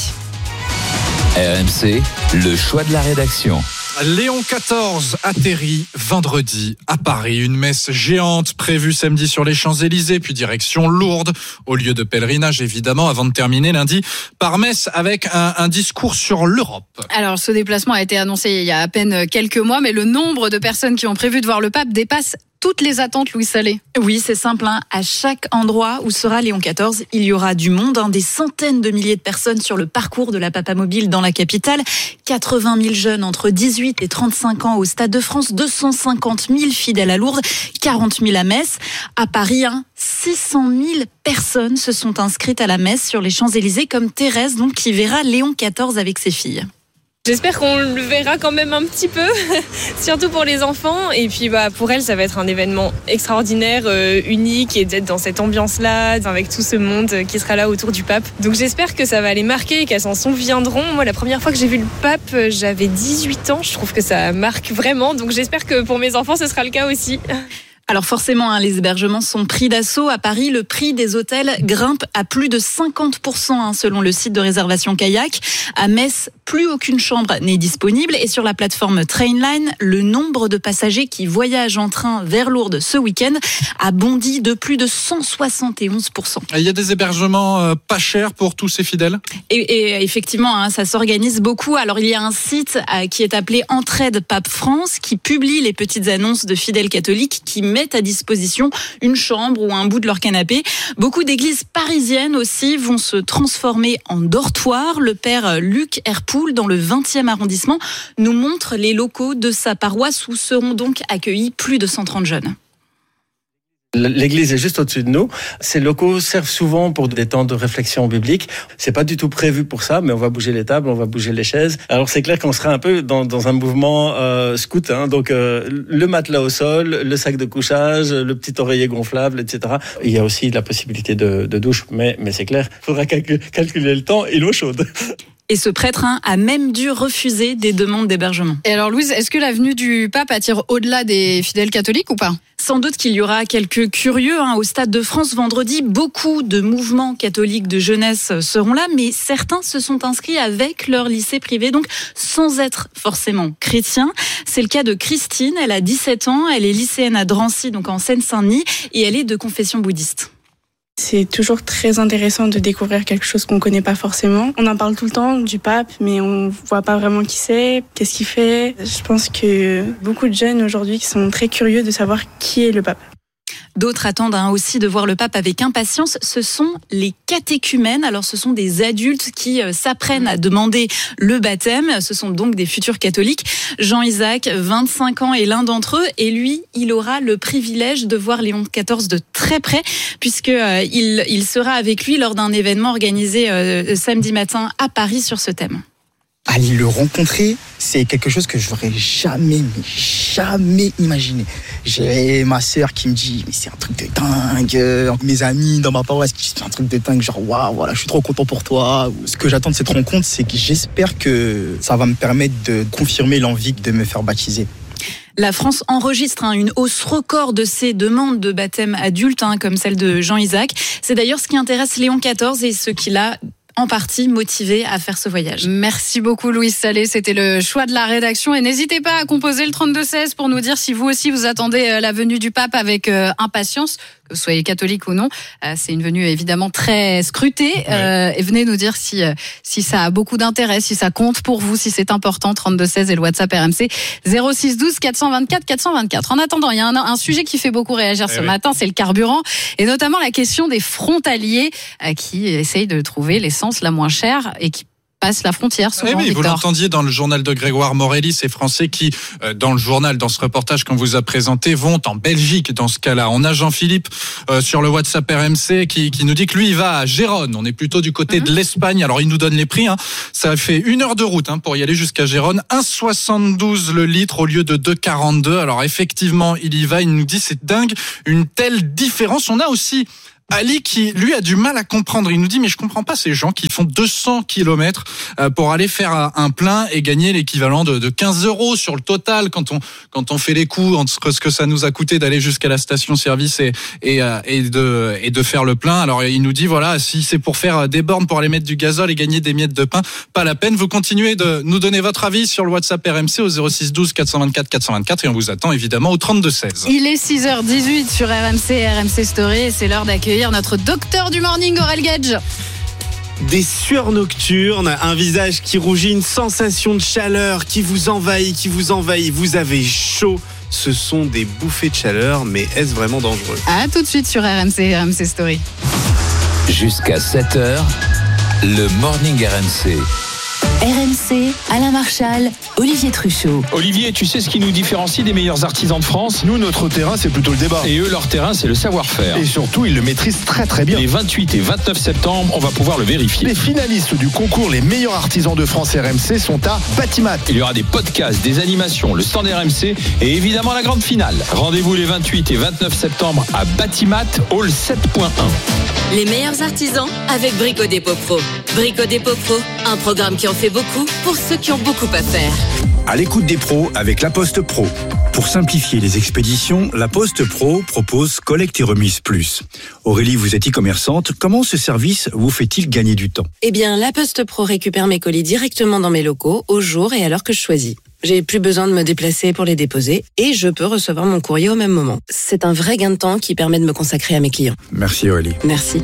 RMC, le choix de la rédaction. Léon XIV atterrit vendredi à Paris. Une messe géante prévue samedi sur les Champs-Élysées, puis direction Lourdes, au lieu de pèlerinage évidemment, avant de terminer lundi par Metz avec un discours sur l'Europe. Alors ce déplacement a été annoncé il y a à peine quelques mois, mais le nombre de personnes qui ont prévu de voir le pape dépasse toutes les attentes, Louis Salé. Oui, c'est simple. À chaque endroit où sera Léon XIV, il y aura du monde. Des centaines de milliers de personnes sur le parcours de la Papamobile dans la capitale. 80 000 jeunes entre 18 et 35 ans au Stade de France. 250 000 fidèles à Lourdes. 40 000 à Metz. À Paris, 600 000 personnes se sont inscrites à la messe sur les Champs-Élysées, comme Thérèse, donc, qui verra Léon XIV avec ses filles. J'espère qu'on le verra quand même un petit peu, surtout pour les enfants. Et puis pour elle, ça va être un événement extraordinaire, unique, et d'être dans cette ambiance-là, avec tout ce monde qui sera là autour du pape. Donc j'espère que ça va les marquer et qu'elles s'en souviendront. Moi, la première fois que j'ai vu le pape, j'avais 18 ans. Je trouve que ça marque vraiment. Donc j'espère que pour mes enfants, ce sera le cas aussi. Alors forcément, les hébergements sont pris d'assaut. À Paris, le prix des hôtels grimpe à plus de 50% selon le site de réservation Kayak. À Metz, plus aucune chambre n'est disponible. Et sur la plateforme Trainline, le nombre de passagers qui voyagent en train vers Lourdes ce week-end a bondi de plus de 171%. Il y a des hébergements pas chers pour tous ces fidèles ? Et effectivement, ça s'organise beaucoup. Alors il y a un site qui est appelé Entraide Pape France qui publie les petites annonces de fidèles catholiques qui mettent à disposition une chambre ou un bout de leur canapé. Beaucoup d'églises parisiennes aussi vont se transformer en dortoir. Le père Luc Herpoul, dans le 20e arrondissement, nous montre les locaux de sa paroisse où seront donc accueillis plus de 130 jeunes. L'église est juste au-dessus de nous. Ces locaux servent souvent pour des temps de réflexion biblique. C'est pas du tout prévu pour ça, mais on va bouger les tables, on va bouger les chaises. Alors c'est clair qu'on sera un peu dans un mouvement scout. Donc le matelas au sol, le sac de couchage, le petit oreiller gonflable, etc. Il y a aussi la possibilité de douche, mais c'est clair, il faudra calculer le temps et l'eau chaude. Et ce prêtre a même dû refuser des demandes d'hébergement. Et alors Louise, est-ce que la venue du pape attire au-delà des fidèles catholiques ou pas ? Sans doute qu'il y aura quelques curieux au Stade de France vendredi. Beaucoup de mouvements catholiques de jeunesse seront là, mais certains se sont inscrits avec leur lycée privé, donc sans être forcément chrétiens. C'est le cas de Christine, elle a 17 ans, elle est lycéenne à Drancy, donc en Seine-Saint-Denis, et elle est de confession bouddhiste. C'est toujours très intéressant de découvrir quelque chose qu'on ne connaît pas forcément. On en parle tout le temps du pape, mais on ne voit pas vraiment qui c'est, qu'est-ce qu'il fait. Je pense que beaucoup de jeunes aujourd'hui sont très curieux de savoir qui est le pape. D'autres attendent aussi de voir le pape avec impatience. Ce sont les catéchumènes. Alors, ce sont des adultes qui s'apprennent à demander le baptême. Ce sont donc des futurs catholiques. Jean-Isaac, 25 ans, est l'un d'entre eux. Et lui, il aura le privilège de voir Léon XIV de très près, puisqu'il sera avec lui lors d'un événement organisé samedi matin à Paris sur ce thème. Aller le rencontrer, c'est quelque chose que je n'aurais jamais imaginé. J'ai ma sœur qui me dit mais c'est un truc de dingue. Mes amis dans ma paroisse qui disent c'est un truc de dingue. Genre waouh, voilà, je suis trop content pour toi. Ce que j'attends de cette rencontre, c'est que j'espère que ça va me permettre de confirmer l'envie de me faire baptiser. La France enregistre une hausse record de ses demandes de baptême adulte, comme celle de Jean-Isaac. C'est d'ailleurs ce qui intéresse Léon XIV et ce qu'il a en partie motivés à faire ce voyage. Merci beaucoup Louise Salé, c'était le choix de la rédaction et n'hésitez pas à composer le 32-16 pour nous dire si vous aussi vous attendez la venue du pape avec impatience, que vous soyez catholique ou non. C'est une venue évidemment très scrutée et venez nous dire si ça a beaucoup d'intérêt, si ça compte pour vous, si c'est important. 32-16 et le WhatsApp RMC 06 12 424 424. En attendant, il y a un sujet qui fait beaucoup réagir ce matin, c'est le carburant et notamment la question des frontaliers qui essayent de trouver l'essence la moins chère et qui passe la frontière souvent. Oui, vous l'entendiez dans le journal de Grégoire Morelli, ces Français qui, dans le journal, dans ce reportage qu'on vous a présenté, vont en Belgique dans ce cas-là. On a Jean-Philippe sur le WhatsApp RMC qui nous dit que lui, il va à Gérone. On est plutôt du côté de l'Espagne. Alors, il nous donne les prix. Ça fait 1 heure de route pour y aller jusqu'à Gérone. 1,72 le litre au lieu de 2,42. Alors, effectivement, il y va. Il nous dit, c'est dingue, une telle différence. On a aussi Ali qui, lui, a du mal à comprendre. Il nous dit, mais je comprends pas ces gens qui font 200 kilomètres pour aller faire un plein et gagner l'équivalent de 15 € sur le total quand on fait les coûts entre ce que ça nous a coûté d'aller jusqu'à la station-service et de faire le plein. Alors, il nous dit, voilà, si c'est pour faire des bornes pour aller mettre du gazole et gagner des miettes de pain, pas la peine. Vous continuez de nous donner votre avis sur le WhatsApp RMC au 06 12 424 424 et on vous attend évidemment au 32-16. Il est 6h18 sur RMC et RMC Story et c'est l'heure d'accueillir notre docteur du morning, Aurel Gage. Des sueurs nocturnes, un visage qui rougit, une sensation de chaleur qui vous envahit. Vous avez chaud. Ce sont des bouffées de chaleur, mais est-ce vraiment dangereux ? À tout de suite sur RMC et RMC Story. Jusqu'à 7h, le morning RMC. RMC, Alain Marchal, Olivier Truchot. Olivier, tu sais ce qui nous différencie des meilleurs artisans de France ? Nous, notre terrain, c'est plutôt le débat. Et eux, leur terrain, c'est le savoir-faire. Et surtout, ils le maîtrisent très très bien. Les 28 et 29 septembre, on va pouvoir le vérifier. Les finalistes du concours Les meilleurs artisans de France RMC sont à Batimat. Il y aura des podcasts, des animations, le stand RMC et évidemment la grande finale. Rendez-vous les 28 et 29 septembre à Batimat, Hall 7.1. Les meilleurs artisans avec Brico Dépôt Pro. Brico Dépôt Pro, un programme qui en fait beaucoup pour ceux qui ont beaucoup à faire. À l'écoute des pros avec La Poste Pro. Pour simplifier les expéditions, La Poste Pro propose collecte et remise plus. Aurélie, vous êtes e-commerçante. Comment ce service vous fait-il gagner du temps ? Eh bien, La Poste Pro récupère mes colis directement dans mes locaux, au jour et à l'heure que je choisis. J'ai plus besoin de me déplacer pour les déposer et je peux recevoir mon courrier au même moment. C'est un vrai gain de temps qui permet de me consacrer à mes clients. Merci Aurélie. Merci.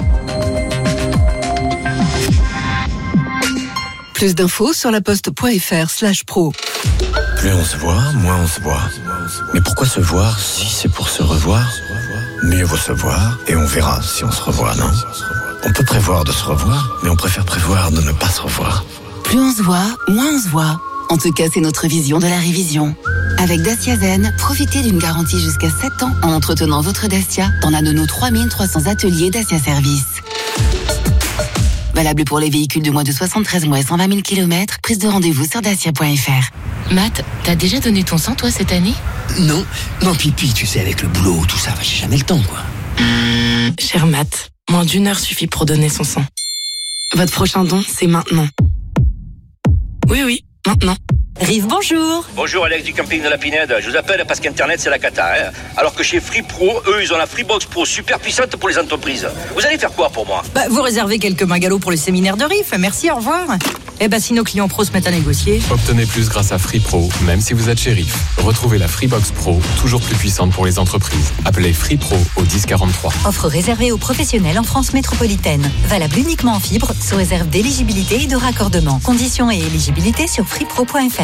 Plus d'infos sur laposte.fr/pro. Plus on se voit, moins on se voit. Mais pourquoi se voir si c'est pour se revoir ? Mieux vaut se voir et on verra si on se revoit, non ? On peut prévoir de se revoir, mais on préfère prévoir de ne pas se revoir. Plus on se voit, moins on se voit. En tout cas, c'est notre vision de la révision. Avec Dacia Zen, profitez d'une garantie jusqu'à 7 ans en entretenant votre Dacia dans l'un de nos 3300 ateliers Dacia Service. Valable pour les véhicules de moins de 73 mois et 120 000 km. Prise de rendez-vous sur dacia.fr. Matt, t'as déjà donné ton sang, toi, cette année ? Non, pipi, tu sais, avec le boulot, tout ça, j'ai jamais le temps, quoi. Cher Matt, moins d'1 heure suffit pour donner son sang. Votre prochain don, c'est maintenant. Oui, maintenant. Rive, bonjour. Bonjour, Alex du camping de la Pinède. Je vous appelle parce qu'Internet, c'est la cata. Alors que chez Free Pro, eux, ils ont la Freebox Pro super puissante pour les entreprises. Vous allez faire quoi pour moi ? Vous réservez quelques bungalows pour le séminaire de Riff. Merci, au revoir. Si nos clients pros se mettent à négocier. Obtenez plus grâce à Free Pro, même si vous êtes chez Riff. Retrouvez la Freebox Pro, toujours plus puissante pour les entreprises. Appelez Free Pro au 1043. Offre réservée aux professionnels en France métropolitaine. Valable uniquement en fibre, sous réserve d'éligibilité et de raccordement. Conditions et éligibilité sur freepro.fr.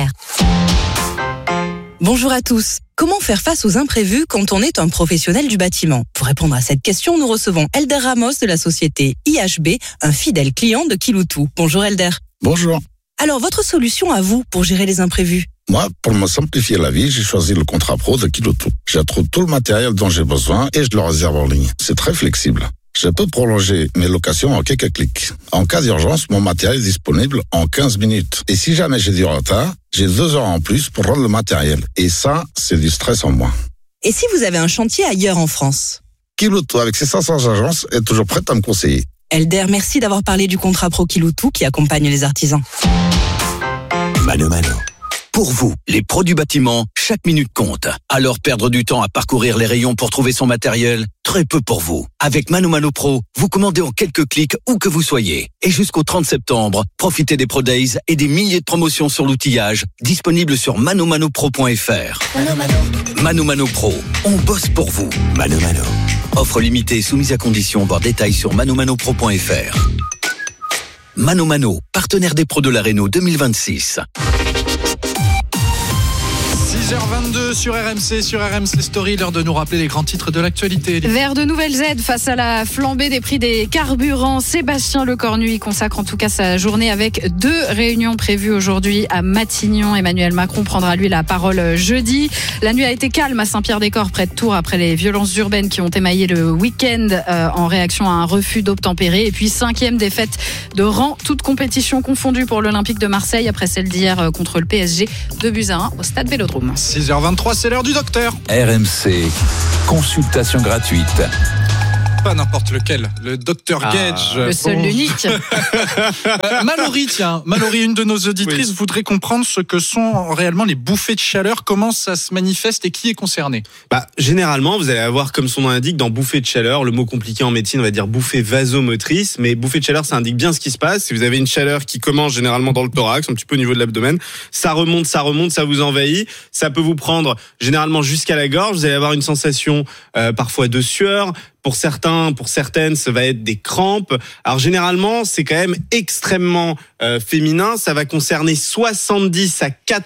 Bonjour à tous. Comment faire face aux imprévus quand on est un professionnel du bâtiment ? Pour répondre à cette question, nous recevons Elder Ramos de la société IHB, un fidèle client de Kiloutou. Bonjour Elder. Bonjour. Alors, votre solution à vous pour gérer les imprévus ? Moi, pour me simplifier la vie, j'ai choisi le contrat pro de Kiloutou. J'attrouve tout le matériel dont j'ai besoin et je le réserve en ligne. C'est très flexible. Je peux prolonger mes locations en quelques clics. En cas d'urgence, mon matériel est disponible en 15 minutes. Et si jamais j'ai du retard, j'ai 2 heures en plus pour rendre le matériel. Et ça, c'est du stress en moins. Et si vous avez un chantier ailleurs en France ? Kiloutou, avec ses 500 agences, est toujours prête à me conseiller. Elder, merci d'avoir parlé du contrat pro Kiloutou qui accompagne les artisans. Mano Mano. Pour vous, les pros du bâtiment, chaque minute compte. Alors perdre du temps à parcourir les rayons pour trouver son matériel, très peu pour vous. Avec ManoMano Pro, vous commandez en quelques clics où que vous soyez. Et jusqu'au 30 septembre, profitez des Pro Days et des milliers de promotions sur l'outillage, disponibles sur manomanopro.fr. ManoMano Pro, on bosse pour vous. ManoMano. Offre limitée soumise à condition, voir détails sur manomanopro.fr. ManoMano, partenaire des pros de la Renault 2026. 6h22 sur RMC Story, l'heure de nous rappeler les grands titres de l'actualité. Vers de nouvelles aides face à la flambée des prix des carburants, Sébastien Lecornu y consacre en tout cas sa journée avec 2 réunions prévues aujourd'hui à Matignon. Emmanuel Macron prendra lui la parole jeudi. La nuit a été calme à Saint-Pierre-des-Corps près de Tours après les violences urbaines qui ont émaillé le week-end en réaction à un refus d'obtempérer. Et puis 5e défaite de rang, toute compétition confondue pour l'Olympique de Marseille après celle d'hier contre le PSG, 2-1 au stade Vélodrome. 6h23, c'est l'heure du docteur. RMC, consultation gratuite. Pas n'importe lequel, le docteur Gage. Le seul, l'unique. Mallory, une de nos auditrices voudrait comprendre ce que sont réellement les bouffées de chaleur, comment ça se manifeste et qui est concerné. Généralement, vous allez avoir, comme son nom l'indique, dans bouffée de chaleur, le mot compliqué en médecine, on va dire bouffée vasomotrice, mais bouffée de chaleur, ça indique bien ce qui se passe. Si vous avez une chaleur qui commence généralement dans le thorax, un petit peu au niveau de l'abdomen, ça remonte, ça vous envahit, ça peut vous prendre généralement jusqu'à la gorge, vous allez avoir une sensation parfois de sueur. Pour certaines, ça va être des crampes. Alors généralement, c'est quand même extrêmement féminin. Ça va concerner 70 à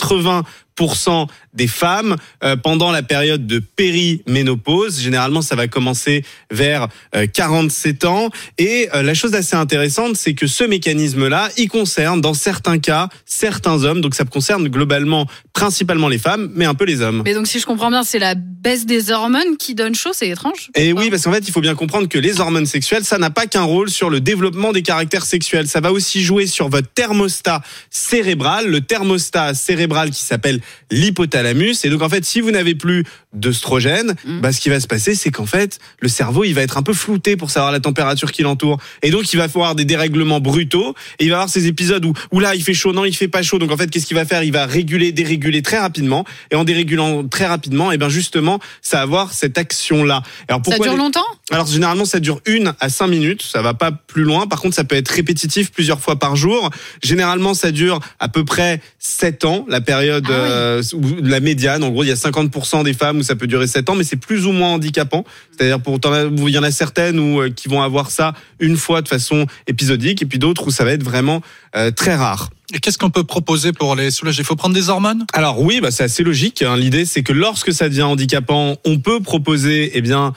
80% des femmes pendant la période de périménopause. Généralement, ça va commencer vers 47 ans. Et la chose assez intéressante, c'est que ce mécanisme-là, il concerne, dans certains cas, certains hommes. Donc ça concerne globalement, principalement les femmes, mais un peu les hommes. Mais donc, si je comprends bien, c'est la baisse des hormones qui donne chaud, c'est étrange. Et oui, parce qu'en fait, il faut bien comprendre que les hormones sexuelles, ça n'a pas qu'un rôle sur le développement des caractères sexuels. Ça va aussi jouer sur votre thermostat cérébral, le thermostat cérébral qui s'appelle l'hypothalamus. Et donc en fait, si vous n'avez plus d'œstrogène, ce qui va se passer, c'est qu'en fait, le cerveau, il va être un peu flouté pour savoir la température qui l'entoure. Et donc, il va avoir des dérèglements brutaux. Et il va avoir ces épisodes où là, il fait chaud, non, il fait pas chaud. Donc en fait, qu'est-ce qu'il va faire ? Il va déréguler très rapidement. Et en dérégulant très rapidement, et bien justement, ça va avoir cette action-là. Alors, ça dure longtemps ? Alors généralement, ça dure 1 à 5 minutes. Ça va pas plus loin. Par contre, ça peut être répétitif plusieurs fois par jour. Généralement, ça dure à peu près 7 ans, la période où la médiane. En gros, il y a 50% des femmes où ça peut durer 7 ans, mais c'est plus ou moins handicapant. C'est-à-dire, il y en a certaines qui vont avoir ça une fois de façon épisodique, et puis d'autres où ça va être vraiment très rare. Et qu'est-ce qu'on peut proposer pour les soulager ? Il faut prendre des hormones ? Alors oui, c'est assez logique. L'idée, c'est que lorsque ça devient handicapant, on peut proposer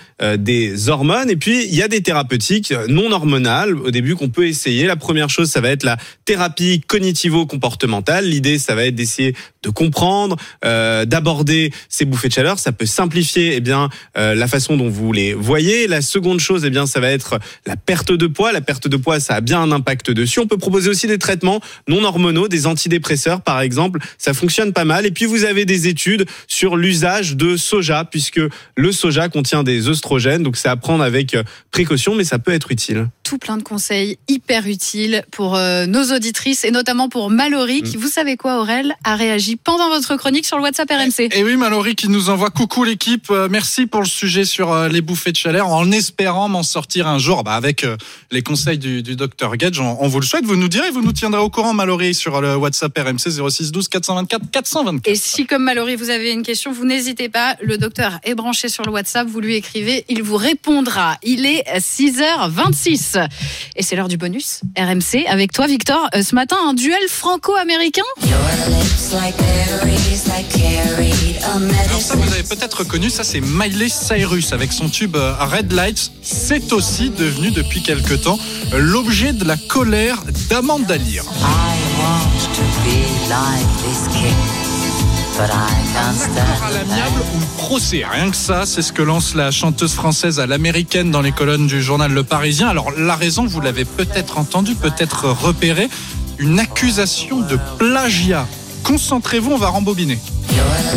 des hormones. Et puis, il y a des thérapeutiques non hormonales au début qu'on peut essayer. La première chose, ça va être la thérapie cognitivo-comportementale. L'idée, ça va être d'essayer de comprendre, d'aborder ces bouffées de chaleur. Ça peut simplifier la façon dont vous les voyez. La seconde chose, ça va être la perte de poids. La perte de poids, ça a bien un impact dessus. On peut proposer aussi des traitements non hormonaux, des antidépresseurs par exemple, ça fonctionne pas mal. Et puis vous avez des études sur l'usage de soja, puisque le soja contient des œstrogènes, donc c'est à prendre avec précaution, mais ça peut être utile. Tout plein de conseils hyper utiles pour nos auditrices et notamment pour Mallory qui, vous savez quoi Aurel, a réagi pendant votre chronique sur le WhatsApp RMC. Et oui, Mallory qui nous envoie coucou l'équipe, merci pour le sujet sur les bouffées de chaleur, en espérant m'en sortir un jour avec les conseils du docteur Gage. On vous le souhaite, vous nous direz, vous nous tiendrez au courant Mallory sur le WhatsApp RMC 06 12 424 424. Et si comme Mallory vous avez une question, vous n'hésitez pas, le docteur est branché sur le WhatsApp, vous lui écrivez, il vous répondra. Il est 6h26 et c'est l'heure du bonus RMC avec toi Victor. Ce matin, un duel franco-américain. Alors ça vous avez peut-être reconnu, ça c'est Miley Cyrus avec son tube Red Lights. C'est aussi devenu depuis quelque temps l'objet de la colère d'Amanda Lear. Accord à l'amiable ou le procès, rien que ça, c'est ce que lance la chanteuse française à l'américaine dans les colonnes du journal Le Parisien. Alors la raison, vous l'avez peut-être entendu, peut-être repéré, une accusation de plagiat. Concentrez-vous, on va rembobiner.